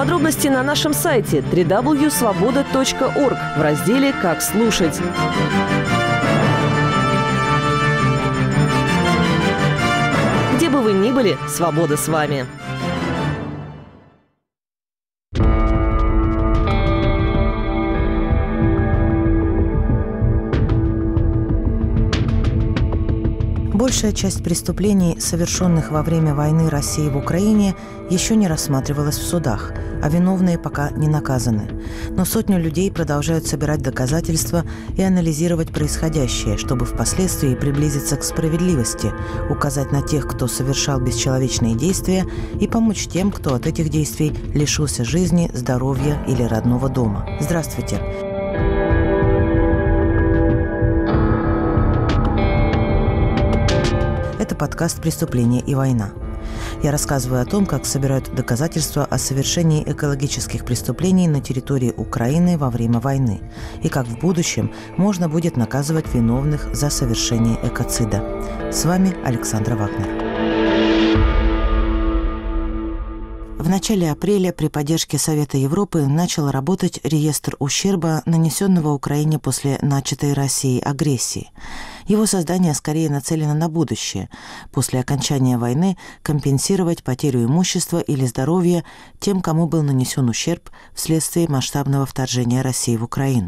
Подробности на нашем сайте www.svoboda.org в разделе «Как слушать». Где бы вы ни были, свобода с вами. Большая часть преступлений, совершенных во время войны России в Украине, еще не рассматривалась в судах, а виновные пока не наказаны. Но сотни людей продолжают собирать доказательства и анализировать происходящее, чтобы впоследствии приблизиться к справедливости, указать на тех, кто совершал бесчеловечные действия, и помочь тем, кто от этих действий лишился жизни, здоровья или родного дома. Здравствуйте! Это подкаст «Преступление и война». Я рассказываю о том, как собирают доказательства о совершении экологических преступлений на территории Украины во время войны и как в будущем можно будет наказывать виновных за совершение экоцида. С вами Александра Вагнер. В начале апреля при поддержке Совета Европы начал работать реестр ущерба, нанесенного Украине после начатой Россией агрессии. Его создание скорее нацелено на будущее. После окончания войны компенсировать потерю имущества или здоровья тем, кому был нанесен ущерб вследствие масштабного вторжения России в Украину.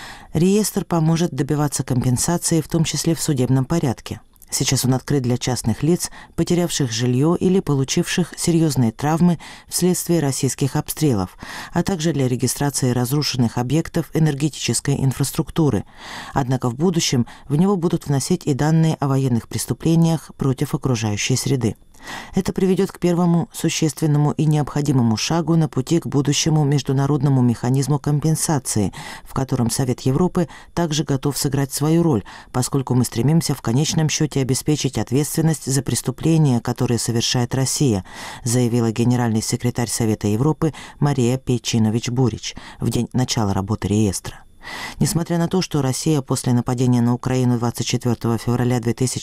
Реестр поможет добиваться компенсации, в том числе в судебном порядке. Сейчас он открыт для частных лиц, потерявших жилье или получивших серьезные травмы вследствие российских обстрелов, а также для регистрации разрушенных объектов энергетической инфраструктуры. Однако в будущем в него будут вносить и данные о военных преступлениях против окружающей среды. Это приведет к первому существенному и необходимому шагу на пути к будущему международному механизму компенсации, в котором Совет Европы также готов сыграть свою роль, поскольку мы стремимся в конечном счете обеспечить ответственность за преступления, которые совершает Россия, заявила генеральный секретарь Совета Европы Мария Пейчинович-Бурич в день начала работы реестра. Несмотря на то, что Россия после нападения на Украину 24 февраля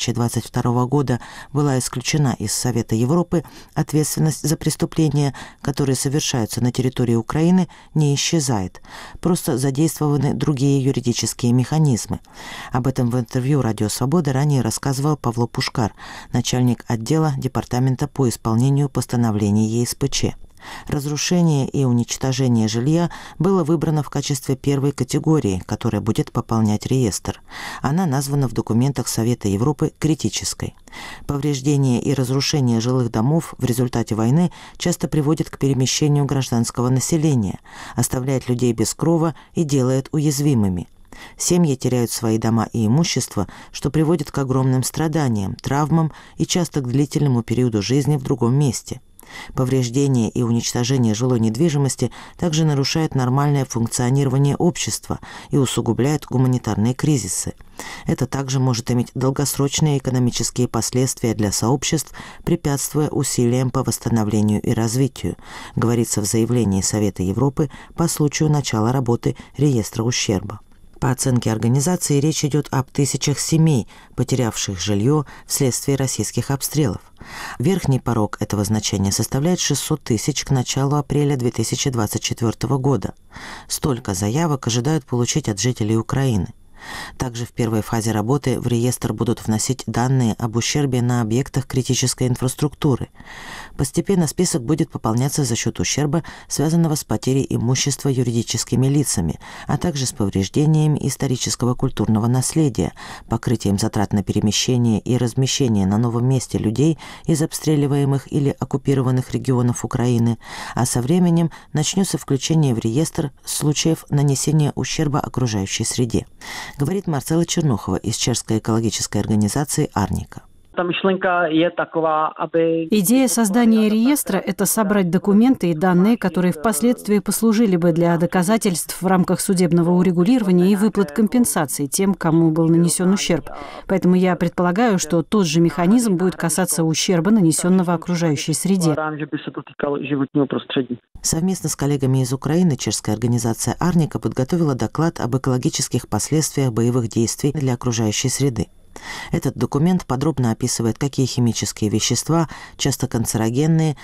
2022 года была исключена из Совета Европы, ответственность за преступления, которые совершаются на территории Украины, не исчезает. Просто задействованы другие юридические механизмы. Об этом в интервью «Радио Свобода» ранее рассказывал Павло Пушкар, начальник отдела Департамента по исполнению постановлений ЕСПЧ. Разрушение и уничтожение жилья было выбрано в качестве первой категории, которая будет пополнять реестр. Она названа в документах Совета Европы критической. Повреждение и разрушение жилых домов в результате войны часто приводит к перемещению гражданского населения, оставляет людей без крова и делает уязвимыми. Семьи теряют свои дома и имущество, что приводит к огромным страданиям, травмам и часто к длительному периоду жизни в другом месте. Повреждение и уничтожение жилой недвижимости также нарушает нормальное функционирование общества и усугубляет гуманитарные кризисы. Это также может иметь долгосрочные экономические последствия для сообществ, препятствуя усилиям по восстановлению и развитию, говорится в заявлении Совета Европы по случаю начала работы реестра ущерба. По оценке организации, речь идет об тысячах семей, потерявших жилье вследствие российских обстрелов. Верхний порог этого значения составляет 600 тысяч к началу апреля 2024 года. Столько заявок ожидают получить от жителей Украины. Также в первой фазе работы в реестр будут вносить данные об ущербе на объектах критической инфраструктуры. Постепенно список будет пополняться за счет ущерба, связанного с потерей имущества юридическими лицами, а также с повреждениями исторического культурного наследия, покрытием затрат на перемещение и размещение на новом месте людей из обстреливаемых или оккупированных регионов Украины, а со временем начнется включение в реестр случаев нанесения ущерба окружающей среде, говорит Марцела Чернухова из чешской экологической организации «Арника». Идея создания реестра – это собрать документы и данные, которые впоследствии послужили бы для доказательств в рамках судебного урегулирования и выплат компенсаций тем, кому был нанесен ущерб. Поэтому я предполагаю, что тот же механизм будет касаться ущерба, нанесенного окружающей среде. Совместно с коллегами из Украины чешская организация «Арника» подготовила доклад об экологических последствиях боевых действий для окружающей среды. Этот документ подробно описывает, какие химические вещества, часто канцерогенные,